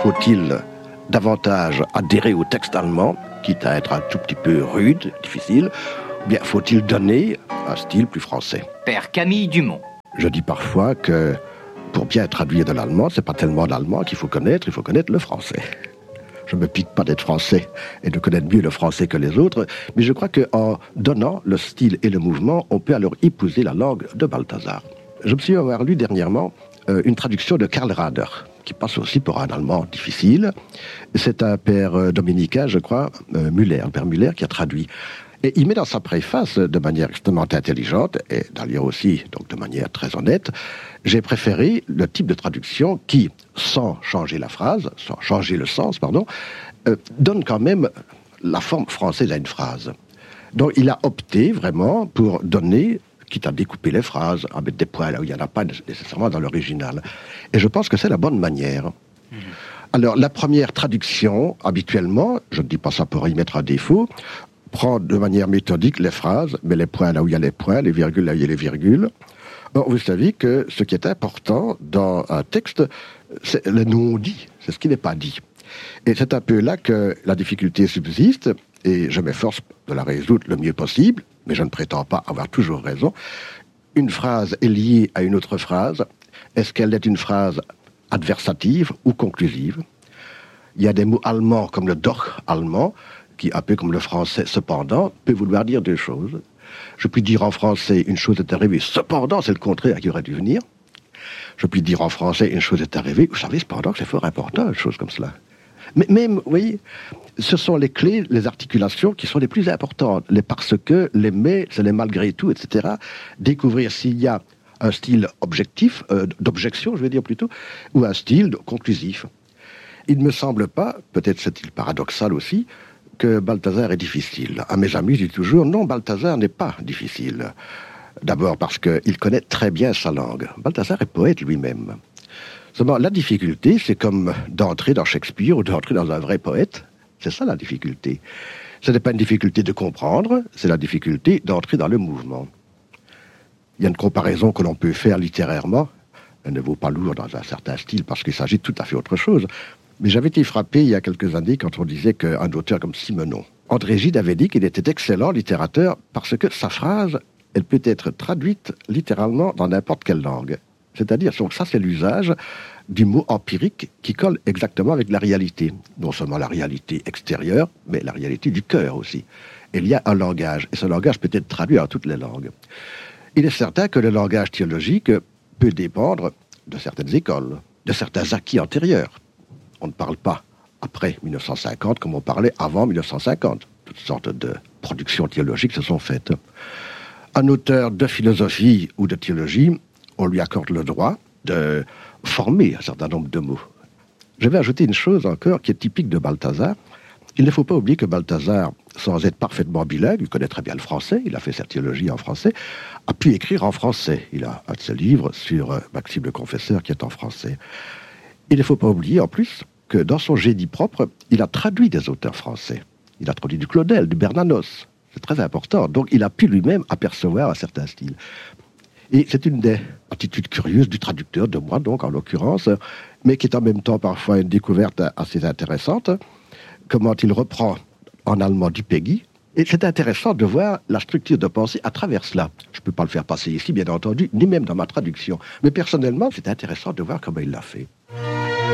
faut-il davantage adhérer au texte allemand, quitte à être un tout petit peu rude, difficile, ou bien faut-il donner un style plus français? Père Camille Dumont. Je dis parfois que pour bien traduire de l'allemand, c'est pas tellement l'allemand qu'il faut connaître, il faut connaître le français. Je ne me pique pas d'être français et de connaître mieux le français que les autres, mais je crois qu'en donnant le style et le mouvement, on peut alors épouser la langue de Balthazar. Je me suis avoir lu dernièrement une traduction de Karl Rader, qui passe aussi pour un allemand difficile. C'est un père dominicain, je crois, Müller, le père Müller, qui a traduit. Et il met dans sa préface, de manière extrêmement intelligente, et d'ailleurs aussi donc de manière très honnête, j'ai préféré le type de traduction qui, sans changer la phrase, sans changer le sens, donne quand même la forme française à une phrase. Donc il a opté vraiment pour donner, quitte à découper les phrases, à mettre des points là où il n'y en a pas nécessairement dans l'original. Et je pense que c'est la bonne manière. Alors la première traduction, habituellement, je ne dis pas ça pour y mettre un défaut, prend de manière méthodique les phrases, met les points là où il y a les points, les virgules là où il y a les virgules. Or, vous savez que ce qui est important dans un texte, c'est le non-dit, c'est ce qui n'est pas dit. Et c'est un peu là que la difficulté subsiste, et je m'efforce de la résoudre le mieux possible, mais je ne prétends pas avoir toujours raison. Une phrase est liée à une autre phrase. Est-ce qu'elle est une phrase adversative ou conclusive? Il y a des mots allemands comme le doch allemand, qui, un peu comme le français, cependant, peut vouloir dire deux choses. Je puis dire en français, une chose est arrivée, cependant, c'est le contraire qui aurait dû venir. Je puis dire en français, une chose est arrivée, vous savez, cependant, que c'est fort important, une chose comme cela. Mais même, vous voyez, ce sont les clés, les articulations qui sont les plus importantes. Les parce que, les mais, c'est les malgré tout, etc. Découvrir s'il y a un style objectif, d'objection, je vais dire plutôt, ou un style conclusif. Il ne me semble pas, peut-être c'est-il paradoxal aussi, que Balthazar est difficile. À mes amis, je dis toujours, non, Balthazar n'est pas difficile. D'abord parce qu'il connaît très bien sa langue. Balthazar est poète lui-même. Seulement, la difficulté, c'est comme d'entrer dans Shakespeare ou d'entrer dans un vrai poète. C'est ça la difficulté. Ce n'est pas une difficulté de comprendre, c'est la difficulté d'entrer dans le mouvement. Il y a une comparaison que l'on peut faire littérairement. Elle ne vaut pas lourd dans un certain style parce qu'il s'agit de tout à fait autre chose. Mais j'avais été frappé il y a quelques années quand on disait qu'un auteur comme Simenon, André Gide avait dit qu'il était excellent littérateur parce que sa phrase, elle peut être traduite littéralement dans n'importe quelle langue. C'est-à-dire, donc ça c'est l'usage du mot empirique qui colle exactement avec la réalité. Non seulement la réalité extérieure, mais la réalité du cœur aussi. Et il y a un langage, et ce langage peut être traduit en toutes les langues. Il est certain que le langage théologique peut dépendre de certaines écoles, de certains acquis antérieurs. On ne parle pas après 1950 comme on parlait avant 1950. Toutes sortes de productions théologiques se sont faites. Un auteur de philosophie ou de théologie, on lui accorde le droit de former un certain nombre de mots. Je vais ajouter une chose encore qui est typique de Balthazar. Il ne faut pas oublier que Balthazar, sans être parfaitement bilingue, il connaît très bien le français, il a fait sa théologie en français, a pu écrire en français. Il a un de ses livres sur Maxime le Confesseur qui est en français. Il ne faut pas oublier, en plus, que dans son génie propre, il a traduit des auteurs français. Il a traduit du Claudel, du Bernanos. C'est très important. Donc, il a pu lui-même apercevoir un certain style. Et c'est une des attitudes curieuses du traducteur, de moi donc, en l'occurrence, mais qui est en même temps parfois une découverte assez intéressante. Comment il reprend en allemand du Peggy. Et c'est intéressant de voir la structure de pensée à travers cela. Je ne peux pas le faire passer ici, bien entendu, ni même dans ma traduction. Mais personnellement, c'est intéressant de voir comment il l'a fait.